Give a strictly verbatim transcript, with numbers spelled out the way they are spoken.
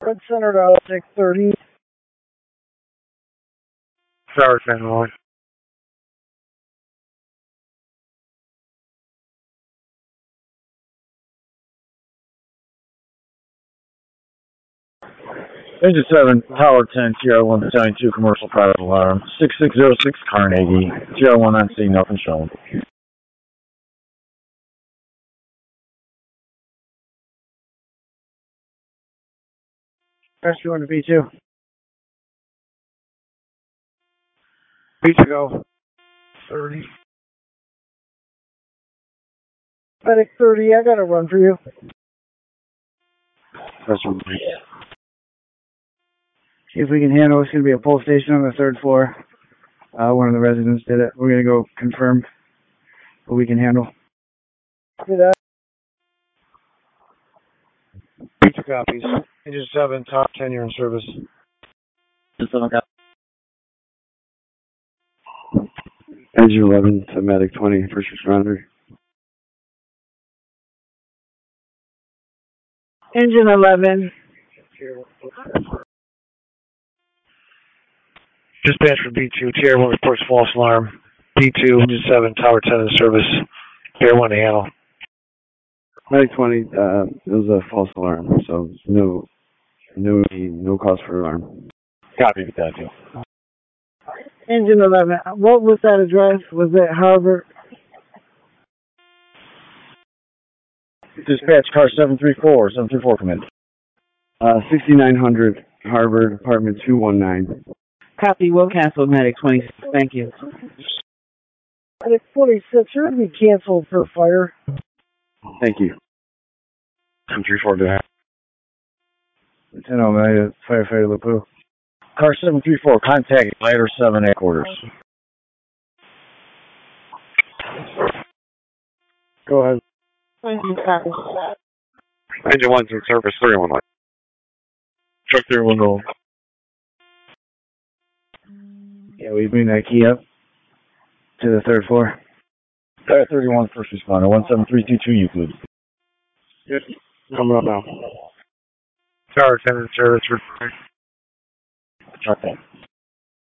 Red Center to six thirty. Tower ten one. Engine seven, Tower ten, Sierra one Battalion two, commercial private alarm, six six zero six Carnegie, Sierra one on scene, nothing shown. Rescue one to B two. B two go. thirty. Medic thirty, I got a run for you. That's one. See if we can handle it. It's going to be a pole station on the third floor. Uh, one of the residents did it. We're going to go confirm what we can handle. Do that. B two copies. Engine seven, top ten, you're in service. Engine eleven, to Medic twenty, first responder. Engine eleven. Dispatch for B two, Tier one reports false alarm. B two, Engine seven, Tower ten in service. Tier one to handle. Medic twenty, uh, it was a false alarm, so no, no, no cause for alarm. Copy, that deal. Engine eleven. What was that address? Was it Harvard? Dispatch car seven three four, seven three four, come in. Uh, sixty-nine hundred, Harvard, apartment two one nine. Copy, we'll cancel Medic twenty-six. Thank you. Medic twenty-six, you're going to be canceled for fire. Thank you. seven three four, to Lieutenant O'Malley, firefighter LePou. Car seven three four, contact ladder seven headquarters. Go ahead. Engine one's in service, three one one. Truck three one one. Yeah, we bring that key up to the third floor. Tower thirty-one, first responder, one seven three two two Euclid. Good. Coming up now. Tower ten in service. Truck ten.